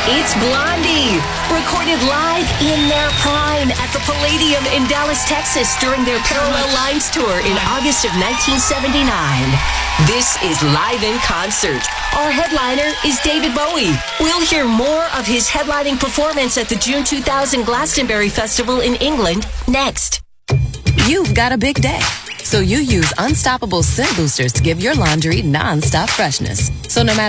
It's Blondie, recorded live in their prime at the Palladium in Dallas, Texas during their Parallel Lines tour in August of 1979. This is Live in Concert. Our headliner is David Bowie. We'll hear more of his headlining performance at the June 2000 Glastonbury Festival in England next. You've got a big day, so you use Unstoppable Scent Boosters to give your laundry non-stop freshness. So no matter